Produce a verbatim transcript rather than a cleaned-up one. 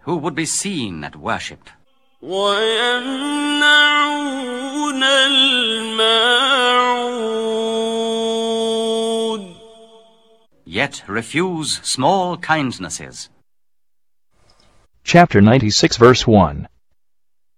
who would be seen at worship. وَيَمْنَعُونَ الْمَاعُونَ Yet refuse small kindnesses. Chapter ninety-six, verse one.